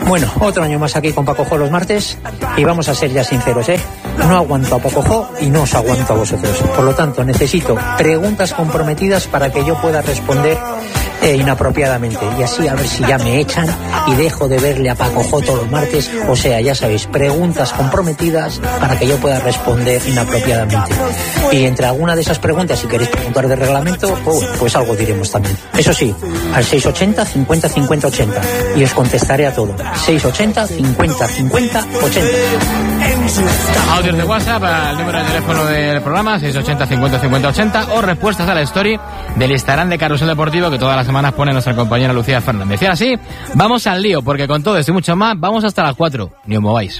Bueno, otro año más aquí con Paco Jo los martes y vamos a ser ya sinceros, no aguanto a Paco Jo y no os aguanto a vosotros. Por lo tanto, necesito preguntas comprometidas para que yo pueda responder inapropiadamente, y así a ver si ya me echan y dejo de verle a Paco Jo todos los martes. O sea, ya sabéis, preguntas comprometidas para que yo pueda responder inapropiadamente. Y entre alguna de esas preguntas, si queréis preguntar de reglamento, pues algo diremos también. Eso sí, al 680 50 50 80 y os contestaré a todo. 680 50 50 80. Audios de WhatsApp al número de teléfono del programa 680 50 50 80 o respuestas a la story del Instagram de Carrusel Deportivo que todas las semanas pone nuestra compañera Lucía Fernández. Y ahora sí, vamos al lío, porque con todo esto y mucho más vamos hasta las 4. Ni os mováis.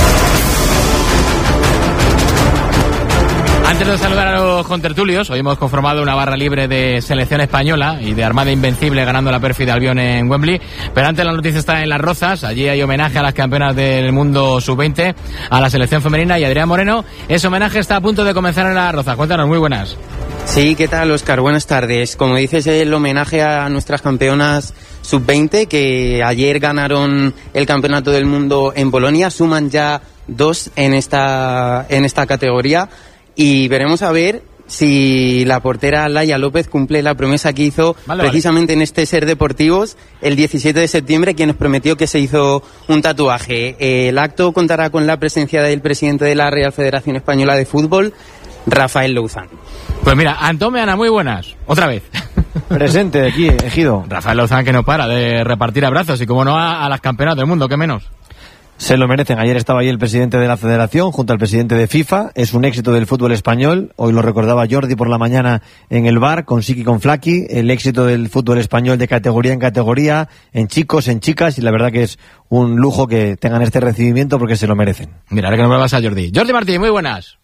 Antes de saludar a los contertulios, hoy hemos conformado una barra libre de selección española y de Armada Invencible ganando la pérfida Albión en Wembley. Pero antes la noticia está en Las Rozas. Allí hay homenaje a las campeonas del mundo sub-20, a la selección femenina y a Adrián Moreno. Ese homenaje está a punto de comenzar en Las Rozas. Cuéntanos, muy buenas. Sí, ¿qué tal, Óscar? Buenas tardes. Como dices, el homenaje a nuestras campeonas sub-20 que ayer ganaron el campeonato del mundo en Polonia. Suman ya 2 en esta categoría. Y veremos a ver si la portera Laia López cumple la promesa que hizo precisamente en este Ser Deportivos el 17 de septiembre, quien nos prometió que se hizo un tatuaje. El acto contará con la presencia del presidente de la Real Federación Española de Fútbol, Rafael Louzán. Pues mira, Antón Meana, muy buenas. Otra vez. Presente aquí, Ejido. Rafael Louzán, que no para de repartir abrazos y como no a las campeonas del mundo, ¿qué menos? Se lo merecen. Ayer estaba ahí el presidente de la Federación junto al presidente de FIFA. Es un éxito del fútbol español. Hoy lo recordaba Jordi por la mañana en el bar con Siki y con Flaki. El éxito del fútbol español de categoría en categoría, en chicos, en chicas, y la verdad que es un lujo que tengan este recibimiento porque se lo merecen. Mira, ahora que no me vas a Jordi. Jordi Martín, muy buenas.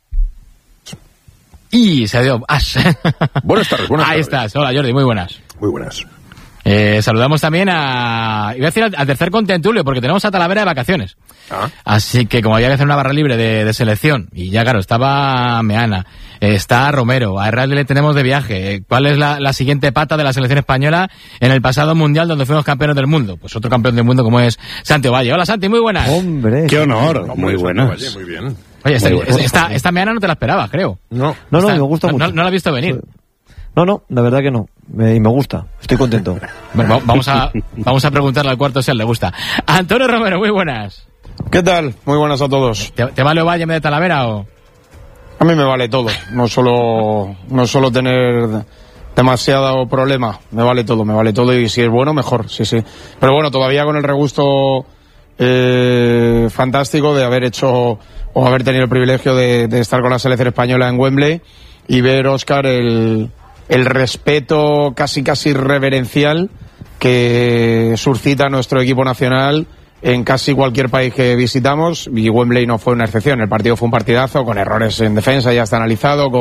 Y se dio Buenas tardes, buenas tardes. Ahí estás. Hola, Jordi, muy buenas. Muy buenas. Saludamos también iba a decir al tercer contentulio, porque tenemos a Talavera de vacaciones. Así que como había que hacer una barra libre de selección, y ya claro, estaba Meana, está Romero, a Herralde le tenemos de viaje. ¿Cuál es la siguiente pata de la selección española en el pasado mundial donde fuimos campeones del mundo? Pues otro campeón del mundo como es Santi Ovalle. Hola Santi, muy buenas. Hombre, qué honor. Muy buenas. Muy bien. Oye, esta Meana no te la esperabas, creo. No, me gusta mucho. No la he visto venir. No, la verdad que no. Y me gusta. Estoy contento. Bueno, vamos a preguntarle al cuarto si a él le gusta. Antonio Romero, muy buenas. ¿Qué tal? Muy buenas a todos. ¿Te vale Ovalle en vez de Talavera o...? A mí me vale todo. No solo tener demasiado problema. Me vale todo y si es bueno, mejor. Sí. Pero bueno, todavía con el regusto fantástico de haber hecho o haber tenido el privilegio de estar con la selección española en Wembley y ver, Óscar, el respeto casi reverencial que suscita nuestro equipo nacional en casi cualquier país que visitamos, y Wembley no fue una excepción. El partido fue un partidazo, con errores en defensa, ya está analizado,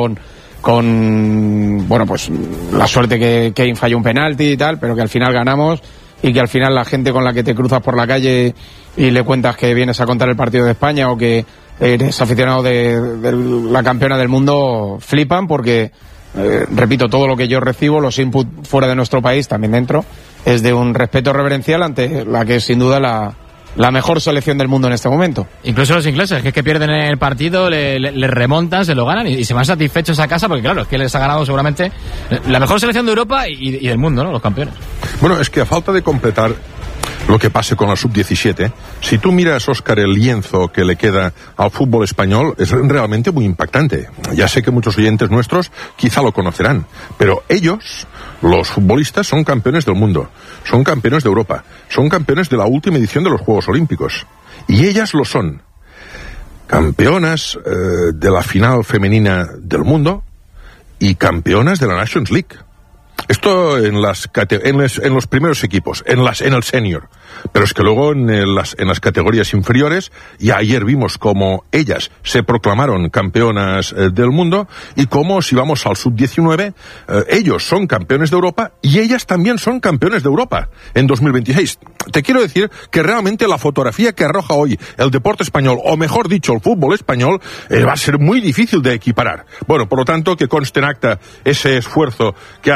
con bueno, pues la suerte que Kane falló un penalti y tal, pero que al final ganamos, y que al final la gente con la que te cruzas por la calle y le cuentas que vienes a contar el partido de España o que eres aficionado de la campeona del mundo, flipan porque... repito, todo lo que yo recibo, los inputs fuera de nuestro país, también dentro, es de un respeto reverencial ante la que es sin duda la mejor selección del mundo en este momento. Incluso los ingleses, que es que pierden el partido, le remontan, se lo ganan y se van satisfechos a casa, porque claro, es que les ha ganado seguramente la mejor selección de Europa y del mundo, ¿no? Los campeones. Bueno, es que a falta de completar lo que pase con la sub-17, si tú miras, Óscar, el lienzo que le queda al fútbol español, es realmente muy impactante. Ya sé que muchos oyentes nuestros quizá lo conocerán, pero ellos, los futbolistas, son campeones del mundo, son campeones de Europa, son campeones de la última edición de los Juegos Olímpicos, y ellas lo son. Campeonas de la final femenina del mundo y campeonas de la Nations League. Esto en los primeros equipos, en el senior. Pero es que luego en las categorías inferiores, ya ayer vimos cómo ellas se proclamaron campeonas del mundo, y cómo, si vamos al sub-19, ellos son campeones de Europa y ellas también son campeones de Europa en 2026. Te quiero decir que realmente la fotografía que arroja hoy el deporte español, o mejor dicho, el fútbol español, va a ser muy difícil de equiparar. Bueno, por lo tanto, que conste en acta ese esfuerzo que hacen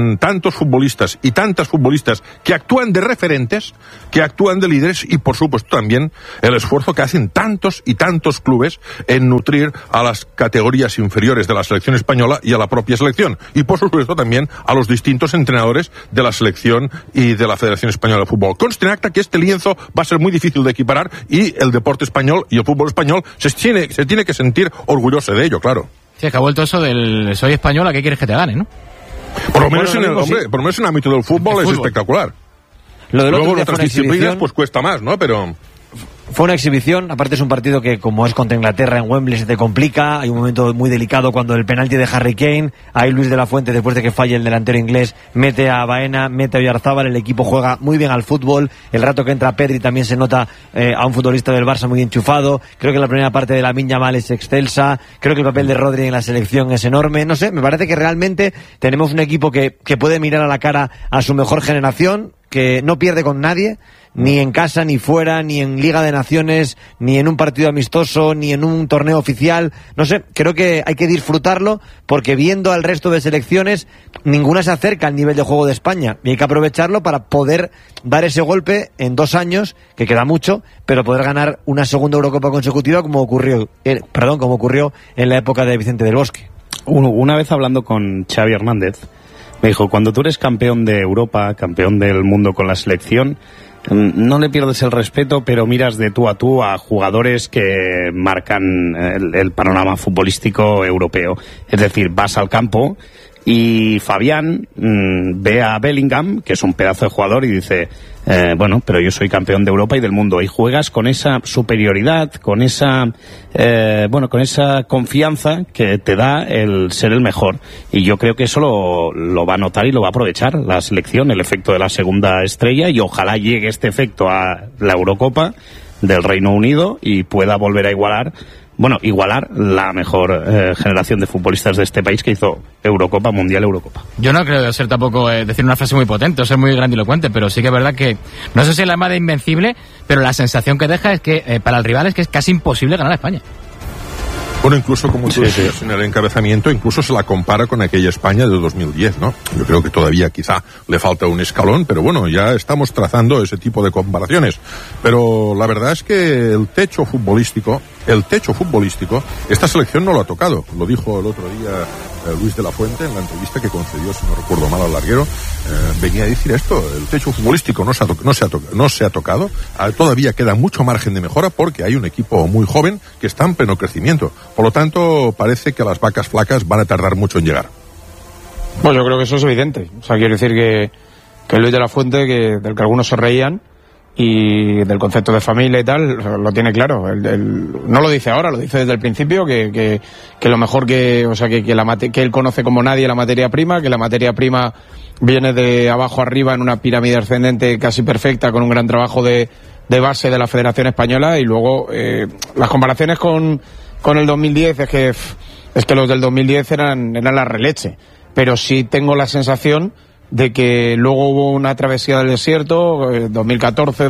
existen tantos futbolistas y tantas futbolistas que actúan de referentes, que actúan de líderes, y por supuesto también el esfuerzo que hacen tantos y tantos clubes en nutrir a las categorías inferiores de la selección española y a la propia selección, y por supuesto también a los distintos entrenadores de la selección y de la Federación Española de Fútbol. Conste en acta que este lienzo va a ser muy difícil de equiparar, y el deporte español y el fútbol español se tiene que sentir orgulloso de ello, claro. Sí, es que ha vuelto eso del soy español, ¿a qué quieres que te gane, no? Por lo menos en el ámbito del fútbol es espectacular. Lo del Luego otro en otras disciplinas pues cuesta más, ¿no? Pero fue una exhibición, aparte es un partido que, como es contra Inglaterra en Wembley, se te complica. Hay un momento muy delicado cuando el penalti de Harry Kane, ahí Luis de la Fuente, después de que falle el delantero inglés, mete a Baena, mete a Oyarzábal, el equipo juega muy bien al fútbol. El rato que entra Pedri también se nota a un futbolista del Barça muy enchufado. Creo que la primera parte de Lamine Yamal es excelsa. Creo que el papel de Rodri en la selección es enorme. No sé, me parece que realmente tenemos un equipo que puede mirar a la cara a su mejor generación, que no pierde con nadie, ni en casa, ni fuera, ni en Liga de Naciones, ni en un partido amistoso, ni en un torneo oficial. No sé, creo que hay que disfrutarlo, porque viendo al resto de selecciones, ninguna se acerca al nivel de juego de España, y hay que aprovecharlo para poder dar ese golpe en 2 años, que queda mucho, pero poder ganar una segunda Eurocopa consecutiva como ocurrió en la época de Vicente del Bosque. Una vez hablando con Xavi Hernández, me dijo, cuando tú eres campeón de Europa, campeón del mundo con la selección, no le pierdes el respeto, pero miras de tú a jugadores que marcan el panorama futbolístico europeo. Es decir, vas al campo y Fabián ve a Bellingham, que es un pedazo de jugador, y dice, bueno, pero yo soy campeón de Europa y del mundo, y juegas con esa superioridad, con esa con esa confianza que te da el ser el mejor, y yo creo que eso lo va a notar y lo va a aprovechar la selección, el efecto de la segunda estrella, y ojalá llegue este efecto a la Eurocopa del Reino Unido y pueda volver a igualar la mejor generación de futbolistas de este país, que hizo Eurocopa, Mundial, Eurocopa. Yo no creo ser tampoco decir una frase muy potente o ser muy grandilocuente, pero sí que es verdad que, no sé si es la más de invencible, pero la sensación que deja es que para el rival es que es casi imposible ganar a España. Bueno, incluso como tú decías en el encabezamiento, incluso se la compara con aquella España de 2010, ¿no? Yo creo que todavía quizá le falta un escalón, pero bueno, ya estamos trazando ese tipo de comparaciones. Pero la verdad es que el techo futbolístico, esta selección no lo ha tocado. Lo dijo el otro día Luis de la Fuente en la entrevista que concedió, si no recuerdo mal, al larguero. Venía a decir esto, el techo futbolístico no se ha tocado. Todavía queda mucho margen de mejora, porque hay un equipo muy joven que está en pleno crecimiento. Por lo tanto, parece que las vacas flacas van a tardar mucho en llegar. Pues yo creo que eso es evidente. O sea, quiero decir que Luis de la Fuente, del que algunos se reían, y del concepto de familia y tal, lo tiene claro. No lo dice ahora, lo dice desde el principio, que lo mejor que él conoce como nadie la materia prima, que la materia prima viene de abajo arriba en una pirámide ascendente casi perfecta, con un gran trabajo de base de la Federación Española, y luego las comparaciones con el 2010 es que los del 2010 eran la releche, pero sí tengo la sensación de que luego hubo una travesía del desierto, 2014,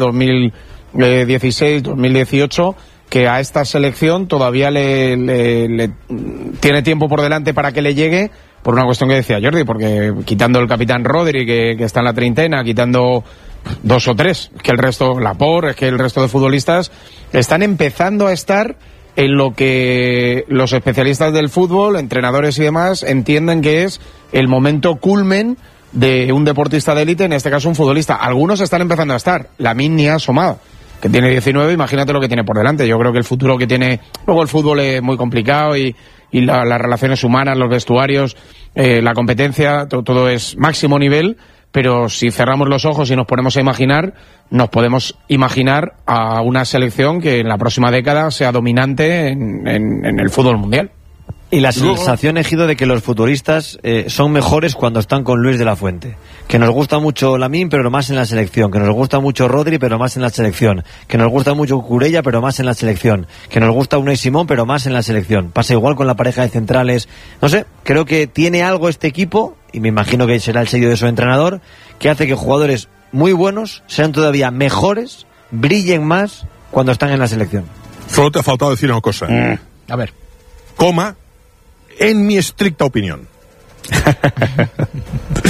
2016, 2018, que a esta selección todavía le tiene tiempo por delante para que le llegue, por una cuestión que decía Jordi, porque quitando el capitán Rodri, que está en la treintena, quitando 2 o 3, que el resto, Laporte, es que el resto de futbolistas están empezando a estar en lo que los especialistas del fútbol, entrenadores y demás, entienden que es el momento culmen de un deportista de élite, en este caso un futbolista. Algunos están empezando a estar. Lamine ni ha asomado, que tiene 19, imagínate lo que tiene por delante. Yo creo que el futuro que tiene, luego el fútbol es muy complicado, y las relaciones humanas, los vestuarios, la competencia, todo es máximo nivel, pero si cerramos los ojos y nos ponemos a imaginar, nos podemos imaginar a una selección que en la próxima década sea dominante en el fútbol mundial. Y la sensación, Ejido, de que los futbolistas son mejores cuando están con Luis de la Fuente. Que nos gusta mucho Lamine, pero más en la selección. Que nos gusta mucho Rodri, pero más en la selección. Que nos gusta mucho Cucurella, pero más en la selección. Que nos gusta Unai Simón, pero más en la selección. Pasa igual con la pareja de centrales. No sé, creo que tiene algo este equipo, y me imagino que será el sello de su entrenador, que hace que jugadores muy buenos sean todavía mejores, brillen más cuando están en la selección. Solo te ha faltado decir una cosa. A ver. En mi estricta opinión.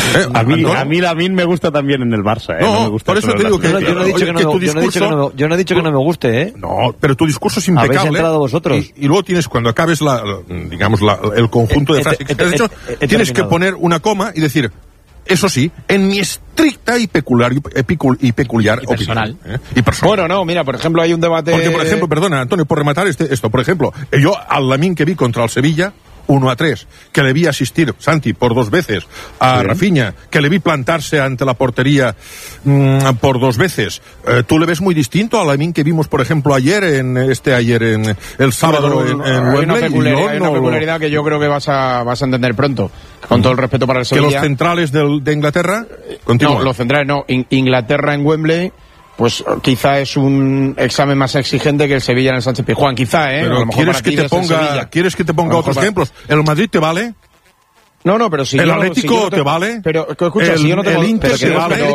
A mí Lamine me gusta también en el Barça. No, me gusta por eso te digo que yo no he dicho que no me guste, ¿eh? No, pero tu discurso es impecable. Habéis entrado vosotros. Y luego tienes, cuando acabes el conjunto de frases que te has dicho, tienes que poner una coma y decir, eso sí, en mi estricta y peculiar personal. opinión. Y personal. Bueno, no, mira, por ejemplo, hay un debate... Porque, por ejemplo, perdona, Antonio, por rematar esto, por ejemplo, yo al Lamine que vi contra el Sevilla, 1-3, que le vi asistir, Santi, por 2 veces, a Rafinha, que le vi plantarse ante la portería por 2 veces. ¿Tú le ves muy distinto a Lamine que vimos, por ejemplo, el sábado en Wembley? Hay una peculiaridad que yo creo que vas a entender pronto, con todo el respeto para el Sevilla. ¿Que los centrales de Inglaterra? Continúa. No, los centrales no. Inglaterra en Wembley... pues quizá es un examen más exigente que el Sevilla en el Sánchez Pizjuán, quizá, Pero a lo mejor ¿quieres que te ponga otros ejemplos? ¿El Madrid te vale? No, pero si ¿El Atlético te vale? Pero escucha, si yo no te el Inter te vale.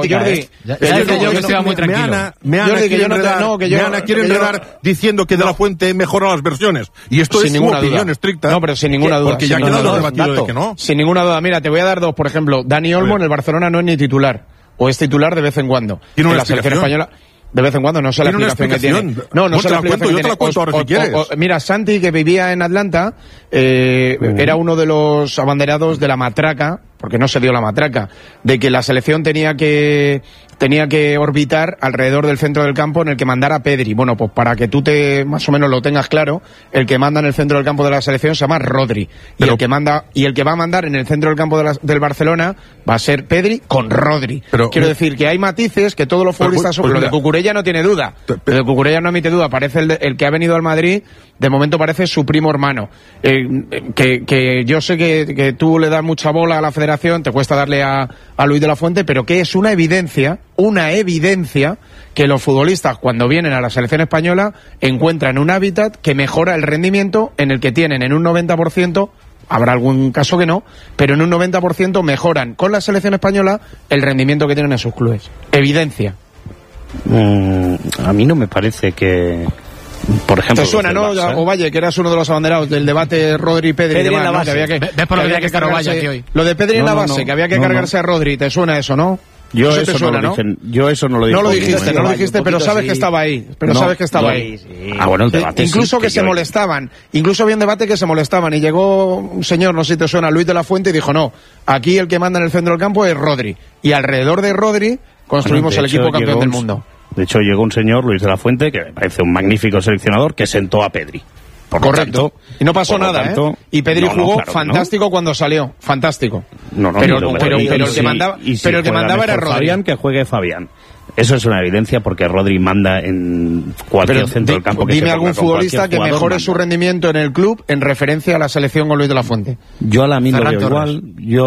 Meana quiere enredar diciendo que De La Fuente mejora las versiones. Y esto es su opinión estricta. No, pero sin ninguna duda. Porque ya ha quedado debatido de que no. Sin ninguna duda. Mira, te voy a dar 2, por ejemplo. Dani Olmo en el Barcelona no es ni titular. O es titular de vez en cuando. ¿Tiene una la selección española de vez en cuando, no sé la explicación que tiene. No sé la explicación yo te la cuento ahora si quieres. Mira, Santi, que vivía en Atlanta, era uno de los abanderados de la matraca, porque no se dio la matraca, de que la selección tenía que orbitar alrededor del centro del campo en el que mandara Pedri. Bueno, pues para que tú más o menos lo tengas claro, el que manda en el centro del campo de la selección se llama Rodri. Y el que va a mandar en el centro del campo del Barcelona va a ser Pedri con Rodri. Quiero decir que hay matices que todos los futbolistas son. Lo de Cucurella no tiene duda. Lo de Cucurella no admite duda. Parece el que ha venido al Madrid, de momento parece su primo hermano. Que yo sé que tú le das mucha bola a la federación, te cuesta darle a Luis de la Fuente, pero que es una evidencia que los futbolistas cuando vienen a la selección española encuentran un hábitat que mejora el rendimiento, en el que tienen en un 90%, habrá algún caso que no, pero en un 90% mejoran con la selección española el rendimiento que tienen en sus clubes. Evidencia. A mí no me parece que... Por ejemplo, te suena, ¿no? Ovalle, que eras uno de los abanderados del debate Rodri, Pedri y demás, ¿no? ¿Ves por lo que había que estar Ovalle aquí hoy? Lo de Pedri en la base, que había que cargarse a Rodri, ¿te suena eso, no? Yo eso no lo dije. No lo dijiste, pero sabes que estaba ahí. Bueno, el debate incluso que se molestaban. Incluso había un debate que se molestaban. Y llegó un señor, no sé si te suena, Luis de la Fuente, y dijo, no, aquí el que manda en el centro del campo es Rodri. Y alrededor de Rodri construimos el equipo campeón del mundo. De hecho, llegó un señor, Luis de la Fuente, que me parece un magnífico seleccionador, que sentó a Pedri. Correcto. Y no pasó nada, Y Pedri jugó fantástico cuando salió. Fantástico. Pero el que mandaba era Rodri. Fabián, que juegue Fabián. Eso es una evidencia porque Rodri manda en cualquier centro del campo. Dime algún futbolista que mejore su rendimiento en el club en referencia a la selección con Luis de la Fuente. Yo a Lamine lo veo igual.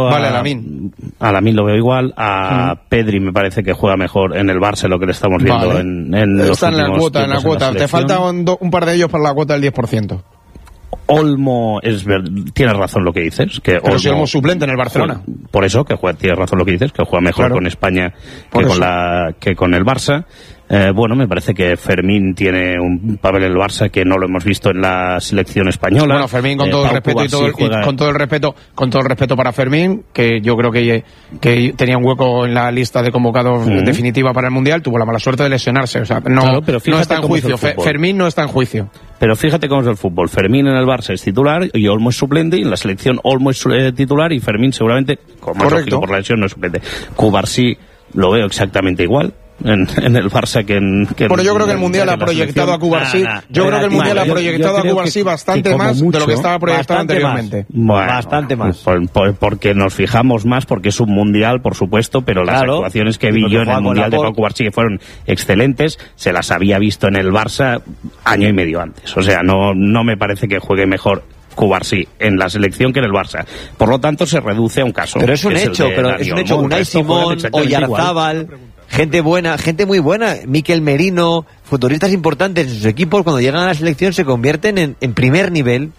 A Lamine lo veo igual. A Pedri me parece que juega mejor en el Barça, lo que le estamos viendo en los está en la cuota. Te falta un par de ellos para la cuota del 10%. Olmo tienes razón lo que dices, que pero si Olmo es suplente en el Barcelona. Por eso tienes razón lo que dices, que juega mejor con España que con el Barça. Bueno, me parece que Fermín tiene un papel en el Barça que no lo hemos visto en la selección española. Bueno, Fermín, con todo el respeto con todo el respeto para Fermín, que yo creo que tenía un hueco en la lista de convocados definitiva para el Mundial, tuvo la mala suerte de lesionarse, o sea, no está en juicio. Fermín no está en juicio. Pero fíjate cómo es el fútbol. Fermín en el Barça es titular y Olmo es suplente, y en la selección Olmo es titular y Fermín seguramente, como es lógico por la lesión, no es suplente. Cubarsí lo veo exactamente igual en el Barça que en bueno, yo creo que el Mundial ha proyectado a Cubarsí. Yo creo que el Mundial ha proyectado a Cubarsí bastante más de lo que estaba proyectado anteriormente. Bueno, bastante más. Porque nos fijamos más, porque es un Mundial, por supuesto, pero las actuaciones que vi yo en el Mundial de Pau Cubarsí, que fueron excelentes, se las había visto en el Barça año y medio antes. O sea, no me parece que juegue mejor Cubarsí en la selección que en el Barça. Por lo tanto, se reduce a un caso. Pero es un hecho, Unai Simón, Oyarzábal, gente buena, gente muy buena, Mikel Merino, futbolistas importantes en sus equipos, cuando llegan a la selección se convierten en primer nivel.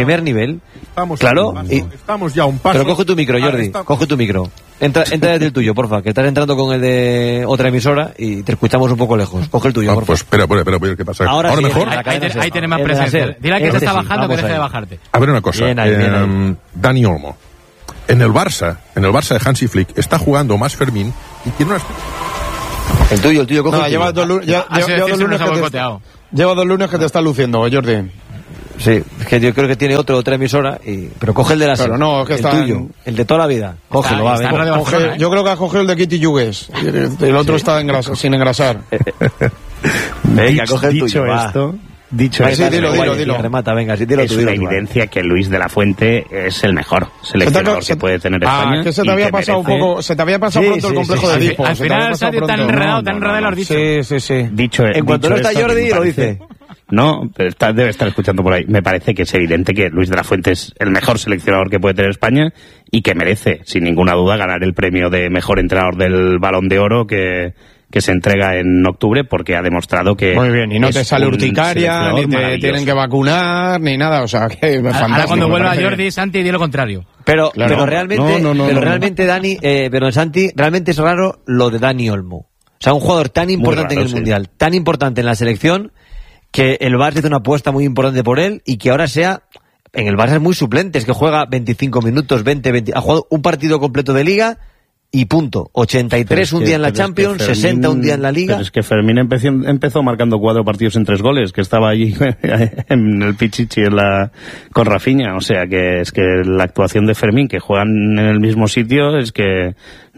Estamos ya a un paso. Pero coge tu micro, Jordi, coge tu micro. Entra desde el tuyo, porfa, que estás entrando con el de otra emisora y te escuchamos un poco lejos. Coge el tuyo, porfa. Pues espera, ¿qué pasa? Ahora sí, mejor. Ahí tienes más presencia. Dile que te está bajando, que deje de bajarte. A ver una cosa, Dani Olmo. En el Barça de Hansi Flick, está jugando más Fermín y tiene unas... El tuyo, coge. No, lleva 2 lunes que te está luciendo, Jordi. Sí, es que yo creo que tiene otra emisora, pero coge el de la Pero no, que el está tuyo, el de toda la vida. Cógelo, va, venga. Yo creo que has cogido el de Kitty Yugues. El otro está sin engrasar. Venga, coge el tuyo, Dicho esto, sí, dilo. Remata, venga, sí, dilo es una evidencia que Luis de la Fuente es el mejor seleccionador que puede tener España. Que se te había pasado un poco, se te había pasado pronto el complejo de Edipo. Al final se ha tan enredado los dichos. Sí. En cuanto no está Jordi, lo dice. No, pero debe estar escuchando por ahí. Me parece que es evidente que Luis de la Fuente es el mejor seleccionador que puede tener España y que merece, sin ninguna duda, ganar el premio de mejor entrenador del Balón de Oro que se entrega en octubre, porque ha demostrado que... Muy bien, y no te sale urticaria, ni te tienen que vacunar, ni nada, o sea, que es fantástico. Ahora cuando vuelva Jordi, Santi, di lo contrario. Pero realmente, Dani, pero Santi, realmente es raro lo de Dani Olmo. O sea, un jugador tan importante en el Mundial, tan importante en la selección, que el Barça hizo una apuesta muy importante por él y que ahora sea... En el Barça es muy suplente, es que juega 25 minutos, 20, ha jugado un partido completo de Liga y punto. 83 un día en la Champions, 60 un día en la Liga. Pero es que Fermín empezó marcando 4 partidos en 3 goles, que estaba allí en el Pichichi con Rafinha. O sea que es que la actuación de Fermín, que juegan en el mismo sitio, es que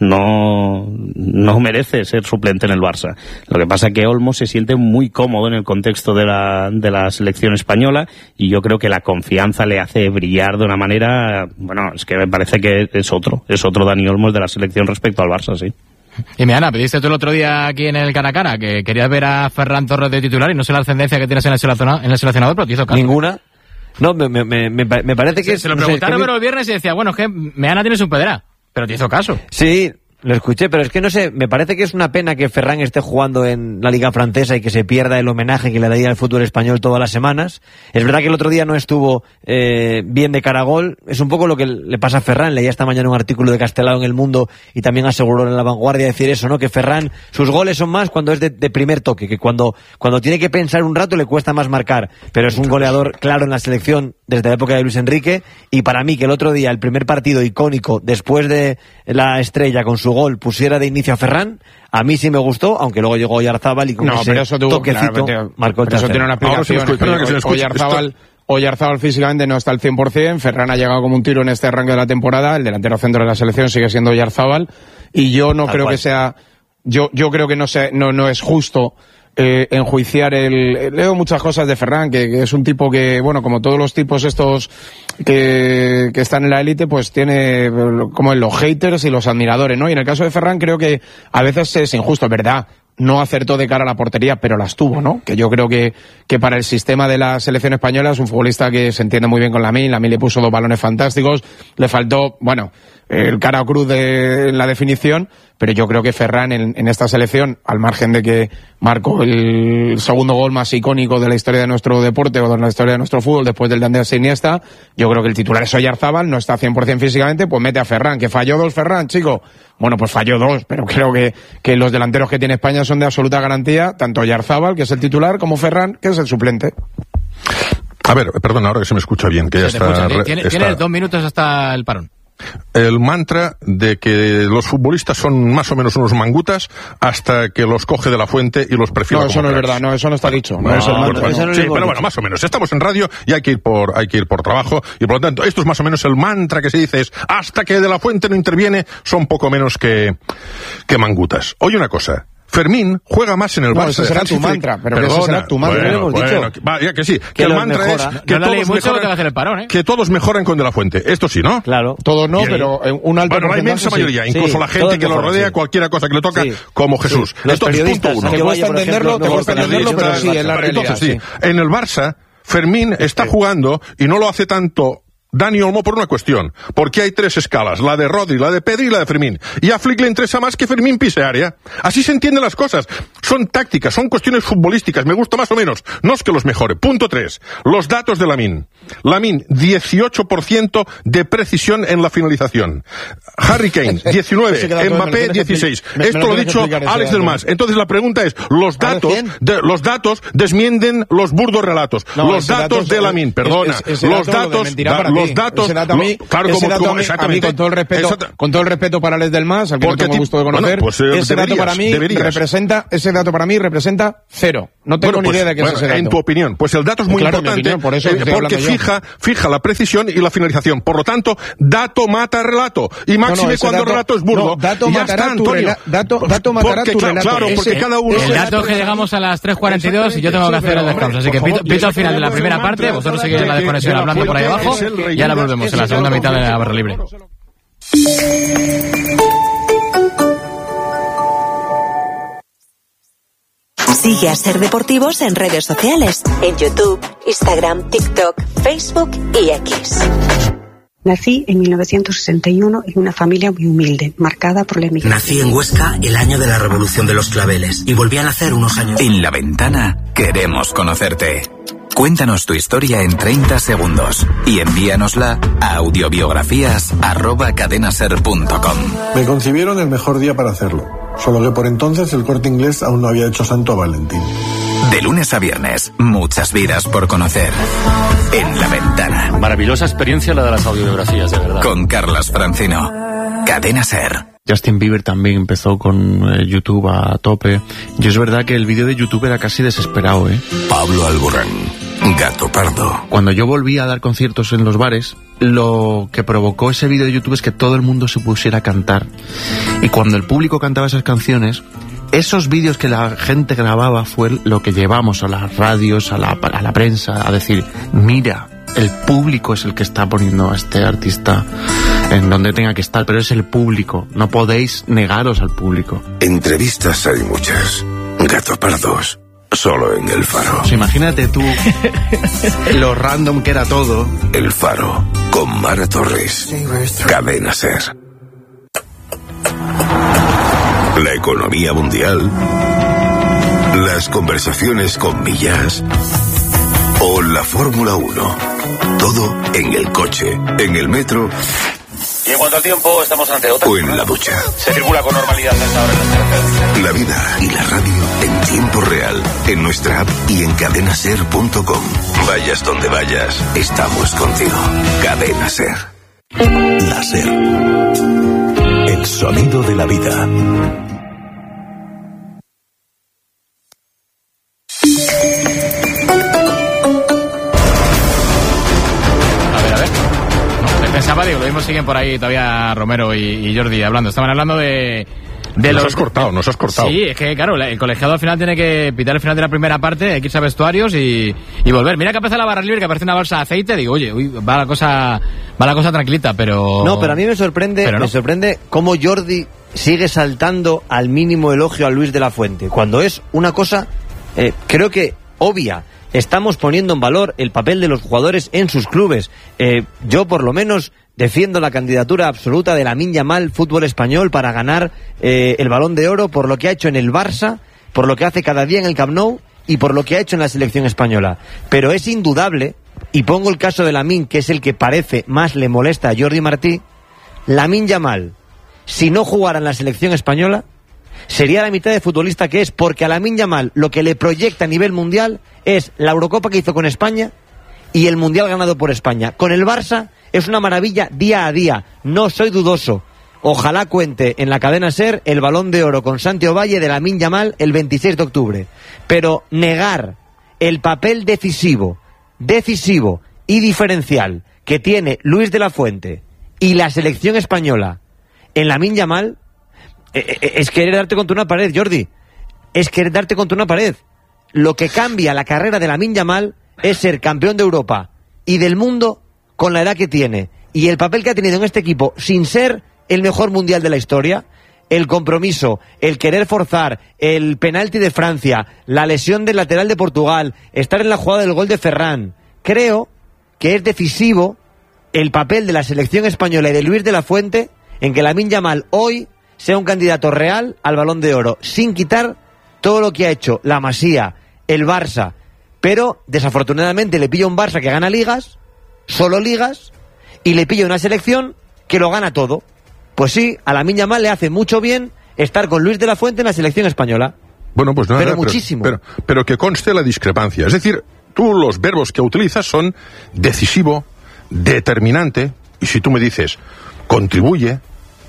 no merece ser suplente en el Barça. Lo que pasa es que Olmo se siente muy cómodo en el contexto de la selección española y yo creo que la confianza le hace brillar de una manera, bueno, es que me parece que es otro Dani Olmo de la selección respecto al Barça, sí. Y Meana, pediste tú el otro día aquí en el Cara a Cara que querías ver a Ferran Torres de titular y no sé la ascendencia que tienes en el seleccionador, pero te hizo caso. Ninguna. No, me parece que... Se lo preguntaron pero el viernes y decía, bueno, es que Meana tienes un pedera. Pero te hizo caso. Sí, lo escuché, pero es que no sé, me parece que es una pena que Ferran esté jugando en la Liga Francesa y que se pierda el homenaje que le daría al fútbol español todas las semanas. Es verdad que el otro día no estuvo bien de cara a gol. Es un poco lo que le pasa a Ferran. Leía esta mañana un artículo de Castelao en El Mundo y también aseguró en La Vanguardia decir eso, ¿no? Que Ferran, sus goles son más cuando es de primer toque, que cuando tiene que pensar un rato le cuesta más marcar. Pero es un goleador claro en la selección desde la época de Luis Enrique, y para mí que el otro día, el primer partido icónico después de la Estrella con su gol pusiera de inicio a Ferran, a mí sí me gustó, aunque luego llegó Oyarzábal y con ese toquecito marcó el tercero. Eso tiene una explicación. Oyarzábal físicamente no está al 100%, Ferran ha llegado como un tiro en este arranque de la temporada, el delantero centro de la selección sigue siendo Oyarzábal, y yo no creo que sea... Yo creo que no es justo enjuiciar leo muchas cosas de Ferran, que es un tipo que, bueno, como todos los tipos estos que están en la élite, pues tiene como los haters y los admiradores, ¿no? Y en el caso de Ferran creo que a veces es injusto, es verdad. No acertó de cara a la portería, pero las tuvo, ¿no? Que yo creo que para el sistema de la selección española es un futbolista que se entiende muy bien con Lamine le puso 2 balones fantásticos, le faltó, bueno, el cara o cruz de la definición, pero yo creo que Ferran en esta selección, al margen de que marcó el segundo gol más icónico de la historia de nuestro deporte o de la historia de nuestro fútbol después del de Andrés Iniesta, yo creo que el titular es Oyarzábal, no está 100% físicamente, pues mete a Ferran, que falló 2 Ferran, chico. Bueno, pues falló 2, pero creo que los delanteros que tiene España son de absoluta garantía, tanto Oyarzábal, que es el titular, como Ferran, que es el suplente. A ver, perdón, ahora que se me escucha bien, que ya está... Tienes 2 minutos hasta el parón. El mantra de que los futbolistas son más o menos unos mangutas hasta que los coge de la fuente y los perfila. No, eso no es verdad, no, eso no está dicho. No, sí, pero bueno, más o menos. Estamos en radio y hay que ir por trabajo, y por lo tanto, esto es más o menos el mantra que se dice, es hasta que de la fuente no interviene, son poco menos que mangutas. Oye una cosa. Fermín juega más en el Barça. Ese será tu mantra, pero ese será tu mantra. Ya que sí, que el mantra mejora. Es que no todos mejoran, que todos mejoran con De la Fuente. Esto sí, ¿no? Claro. Todos no, pero un alto la inmensa mayoría, incluso la gente que lo rodea, cualquiera cosa que le toca, como Jesús. Esto es punto 1. Te cuesta entenderlo, pero sí, es la realidad. Entonces, sí, en el Barça, Fermín está jugando y no lo hace tanto Dani Olmo por una cuestión, porque hay 3 escalas, la de Rodri, la de Pedri y la de Fermín, y a Flick le interesa más que Fermín pise área. Así se entienden las cosas, son tácticas, son cuestiones futbolísticas, me gusta más o menos, no es que los mejore. Punto 3, los datos de Lamine, 18% de precisión en la finalización, Harry Kane 19, Mbappé 16, esto lo ha dicho Alex del Mas. Entonces la pregunta es, los datos desmienten los burdos relatos, los datos de Lamine, perdona, los los datos... Ese dato a mí, con todo el respeto para Les del Mas, al que no tengo gusto de conocer, ese dato para mí representa cero. No tengo ni idea de qué es ese dato. En tu opinión, pues el dato es muy importante, por eso porque fija la precisión y la finalización. Por lo tanto, dato mata relato. Y máxime cuando el relato es burdo. Dato matará tu relato. Claro, porque cada uno... El dato es que llegamos a las 3:42 y yo tengo que hacer el descanso. Así que pito al final de la primera parte. Vosotros seguís en la desconexión hablando por ahí abajo. Y ahora volvemos en la segunda mitad de la barra libre. Sigue a Ser Deportivos en redes sociales, en YouTube, Instagram, TikTok, Facebook y X. Nací en 1961 en una familia muy humilde, marcada por la emigración. Nací en Huesca el año de la Revolución de los Claveles y volví a nacer unos años. En La Ventana queremos conocerte. Cuéntanos tu historia en 30 segundos y envíanosla a audiobiografías@cadenaser.com. Me concibieron el mejor día para hacerlo, solo que por entonces el Corte Inglés aún no había hecho santo a Valentín. De lunes a viernes, muchas vidas por conocer. En La Ventana. Maravillosa experiencia la de las audiobiografías, de verdad. Con Carlas Francino. Cadena Ser. Justin Bieber también empezó con YouTube a tope. Y es verdad que el vídeo de YouTube era casi desesperado, Pablo Alborán, Gato Pardo. Cuando yo volví a dar conciertos en los bares, lo que provocó ese vídeo de YouTube es que todo el mundo se pusiera a cantar. Y cuando el público cantaba esas canciones, esos vídeos que la gente grababa fue lo que llevamos a las radios, a la prensa, a decir, mira, el público es el que está poniendo a este artista en donde tenga que estar, pero es el público, no podéis negaros al público. Entrevistas hay muchas, Gato Pardos, solo en El Faro. Pues imagínate tú lo random que era todo. El Faro, con Mara Torres, Cadena Ser. La economía mundial, las conversaciones con Millas o la Fórmula 1. Todo en el coche, en el metro. Y en cuanto al tiempo, estamos ante otra. O en la ducha. Se circula con normalidad hasta ahora en las carreteras. La vida y la radio en tiempo real, en nuestra app y en cadenaser.com. Vayas donde vayas, estamos contigo. Cadena Ser. La Ser. El sonido de la vida. Pensaba, digo, lo mismo siguen por ahí todavía Romero y Jordi hablando. Estaban hablando de nos has cortado. Sí, es que claro, el colegiado al final tiene que pitar el final de la primera parte, hay que irse a vestuarios y volver. Mira que aparece la barra libre, que aparece una bolsa de aceite, digo, oye, va la cosa tranquilita, pero... No, pero a mí me sorprende cómo Jordi sigue saltando al mínimo elogio a Luis de la Fuente, cuando es una cosa, creo que obvia. Estamos poniendo en valor el papel de los jugadores en sus clubes. Yo, por lo menos, defiendo la candidatura absoluta de Lamine Yamal, fútbol español, para ganar el Balón de Oro por lo que ha hecho en el Barça, por lo que hace cada día en el Camp Nou y por lo que ha hecho en la selección española. Pero es indudable, y pongo el caso de Lamine, que es el que parece más le molesta a Jordi Martí, Lamine Yamal, si no jugara en la selección española, sería la mitad de futbolista que es, porque a Lamine Yamal lo que le proyecta a nivel mundial es la Eurocopa que hizo con España y el Mundial ganado por España. Con el Barça es una maravilla día a día, no soy dudoso. Ojalá cuente en la cadena SER el Balón de Oro con Santi Ovalle de Lamine Yamal el 26 de octubre. Pero negar el papel decisivo y diferencial que tiene Luis de la Fuente y la selección española en Lamine Yamal es querer darte contra una pared, Jordi. Es querer darte contra una pared. Lo que cambia la carrera de Lamine Yamal es ser campeón de Europa y del mundo con la edad que tiene y el papel que ha tenido en este equipo sin ser el mejor mundial de la historia, el compromiso, el querer forzar, el penalti de Francia, la lesión del lateral de Portugal, estar en la jugada del gol de Ferran. Creo que es decisivo el papel de la selección española y de Luis de la Fuente en que Lamine Yamal hoy sea un candidato real al Balón de Oro, sin quitar todo lo que ha hecho la Masía, el Barça, pero desafortunadamente le pilla un Barça que gana ligas, solo ligas, y le pilla una selección que lo gana todo. Pues sí, a Lamine Yamal le hace mucho bien estar con Luis de la Fuente en la selección española. Bueno, pues nada, pero muchísimo. Pero que conste la discrepancia. Es decir, tú los verbos que utilizas son decisivo, determinante, y si tú me dices, contribuye,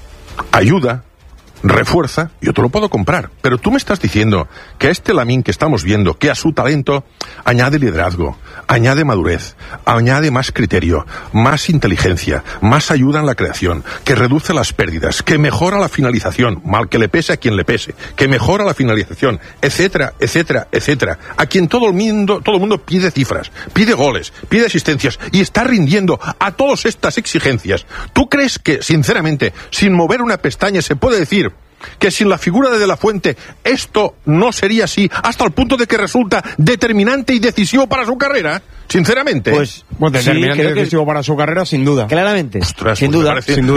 ayuda, refuerza, yo te lo puedo comprar. Pero tú me estás diciendo que este Lamine que estamos viendo, que a su talento añade liderazgo, añade madurez, añade más criterio, más inteligencia, más ayuda en la creación, que reduce las pérdidas, que mejora la finalización, mal que le pese a quien le pese, que mejora la finalización, etcétera, etcétera, etcétera. A quien todo el mundo pide cifras, pide goles, pide asistencias y está rindiendo a todas estas exigencias. ¿Tú crees que, sinceramente, sin mover una pestaña se puede decir que sin la figura de la Fuente esto no sería así, hasta el punto de que resulta determinante y decisivo para su carrera? Sinceramente. Pues determinante y decisivo para su carrera, sin duda. Claramente. Ostras, sin pues duda.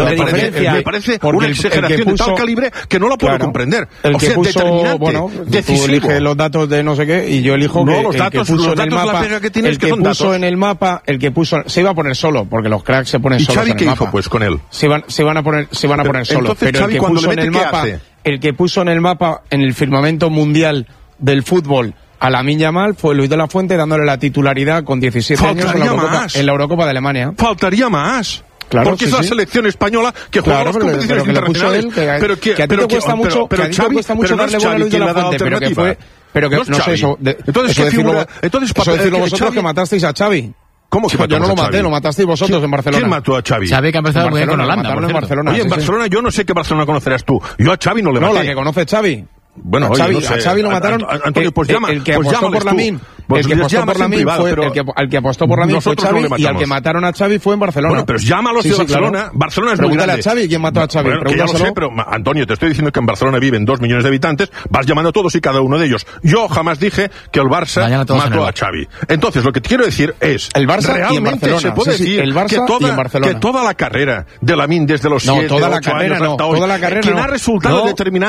Me parece una exageración de tal calibre que no la puedo comprender. El que puso, determinante, bueno, decisivo. Tú eliges los datos de no sé qué y yo elijo los datos, el que puso en el mapa, la pega que tienes, el que puso datos. En el mapa, el que puso, se iba a poner solo, porque los cracks se ponen solos en el mapa. ¿Y Xavi qué hizo pues con él? Se van a poner solo, pero Xavi, el que puso en el mapa, el que puso en el mapa, en el firmamento mundial del fútbol, a Lamine Yamal fue Luis de la Fuente, dándole la titularidad con 17 años en la Eurocopa de Alemania. Faltaría más. Claro, porque es la selección española que juega las competiciones internacionales. Pero que a ti te cuesta mucho darle bola a Luis de la Fuente, pero que no sé eso. Entonces decirlo vosotros que matasteis a Xavi. ¿Cómo que yo no lo maté, lo matasteis vosotros en Barcelona. ¿Quién mató a Xavi? Xavi que ha empezado muy bien con Holanda. En Barcelona. Oye, en Barcelona yo no sé qué Barcelona conocerás tú. Yo a Xavi no le maté. No, la que conoce Xavi. Bueno, a Xavi, no sé. A Xavi lo mataron. Antonio, pues llama. El que apostó por Lamine. El que apostó por Lamine fue el que apostó por Lamine fue Xavi y al que mataron a Xavi fue en Barcelona. Bueno, pero llámalos de Barcelona. Claro. Barcelona es muy grande. Pregúntale a Xavi quién mató a Xavi. Bueno, que ya lo sé, pero Antonio, te estoy diciendo que en Barcelona viven 2 millones de habitantes. Vas llamando a todos y cada uno de ellos. Yo jamás dije que el Barça mató a Xavi. Entonces, lo que te quiero decir es el Barça realmente y en Barcelona. Se puede decir el Barça que toda la carrera de Lamine desde los 7, 8 años hasta hoy, quien ha resultado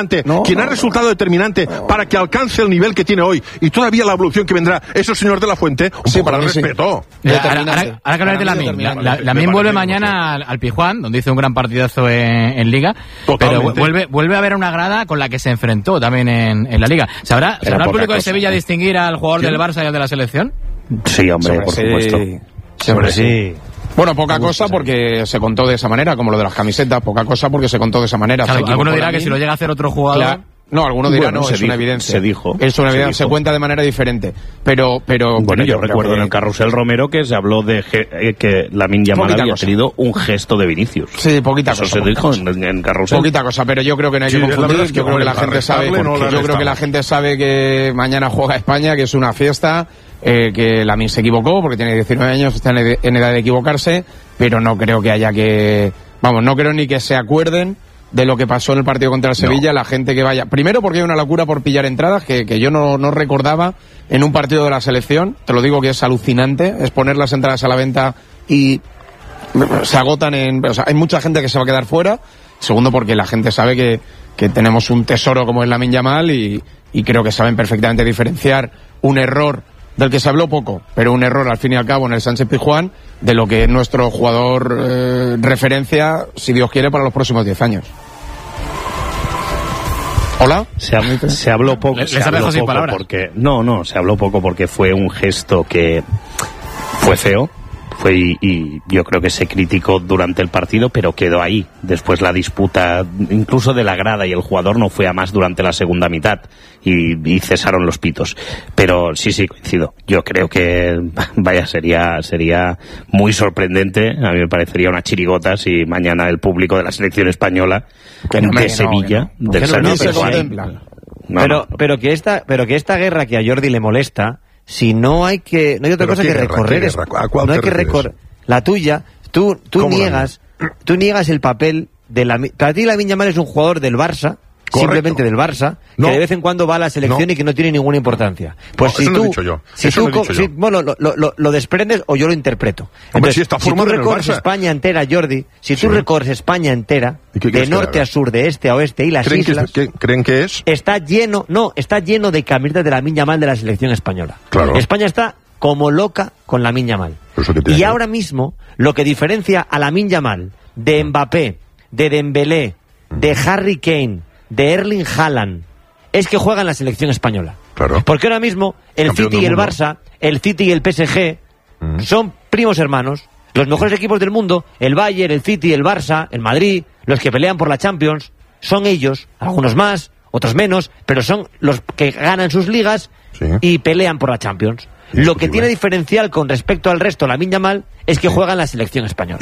determinante para que alcance el nivel que tiene hoy y todavía la evolución que vendrá, es el señor de la Fuente, un poco de respeto. Ahora que hablar de Lamine, Lamine vuelve mañana al Pizjuán, donde hizo un gran partidazo en Liga. Totalmente. Pero vuelve a haber una grada con la que se enfrentó también en la Liga. ¿Sabrá el público de Sevilla distinguir al jugador del Barça y al de la selección? Sí, hombre, por supuesto. Siempre sí. Bueno, poca cosa porque se contó de esa manera, como lo de las camisetas, poca cosa porque se contó de esa manera. Claro, alguno dirá que si lo llega a hacer otro jugador... Claro. No, alguno dirá, no, es una evidencia. Se dijo. Es una evidencia, se cuenta de manera diferente. Pero bueno, yo recuerdo en el Carrusel Romero que se habló de que Lamine Yamal había tenido un gesto de Vinicius. Sí, poquita cosa. Eso se dijo en Carrusel. Poquita cosa, pero yo creo que no hay que confundir. Yo creo que la gente sabe. Yo creo que la gente sabe que mañana juega España, que es una fiesta. Que Lamine se equivocó porque tiene 19 años, está en edad de equivocarse, pero no creo que haya que... Vamos, no creo ni que se acuerden de lo que pasó en el partido contra el Sevilla, la gente que vaya... Primero porque hay una locura por pillar entradas que yo no recordaba en un partido de la selección, te lo digo que es alucinante, es poner las entradas a la venta y se agotan o sea, hay mucha gente que se va a quedar fuera. Segundo porque la gente sabe que tenemos un tesoro como es Lamine Yamal y creo que saben perfectamente diferenciar un error del que se habló poco, pero un error al fin y al cabo en el Sánchez Pizjuán, de lo que es nuestro jugador referencia, si Dios quiere, para los próximos 10 años. ¿Hola? Se habló poco. Se habló poco porque fue un gesto que fue feo. Y yo creo que se criticó durante el partido, pero quedó ahí. Después la disputa, incluso de la grada y el jugador, no fue a más durante la segunda mitad y cesaron los pitos. Pero sí, coincido. Yo creo que, vaya, sería muy sorprendente. A mí me parecería una chirigota si mañana el público de la selección española de Sevilla, del Sánchez Pizjuán. Pero que esta guerra que a Jordi le molesta, si no hay otra cosa que recorrer. No hay que recorrer. La tuya, tú niegas el papel de para ti Lamine Yamal es un jugador del Barça. Correcto. Simplemente del Barça, que de vez en cuando va a la selección y que no tiene ninguna importancia. Pues si tú, bueno, lo desprendes o yo lo interpreto. Entonces, si tú recorres España entera, Jordi, tú recorres España entera, de norte a sur, de este a oeste y las islas, ¿creen que es? Está lleno de camisetas de Lamine Yamal de la selección española. Claro. España está como loca con Lamine Yamal. Y ahora mismo, lo que diferencia a Lamine Yamal de Mbappé, de Dembélé, de Harry Kane, de Erling Haaland, es que juega en la selección española. Claro. Porque ahora mismo el City y el Barça, el City y el PSG son primos hermanos. Los mejores equipos del mundo, el Bayern, el City, el Barça, el Madrid, los que pelean por la Champions, son ellos, algunos más, otros menos, pero son los que ganan sus ligas y pelean por la Champions. Lo que tiene diferencial con respecto al resto, Lamine Yamal, es que juega en la selección española.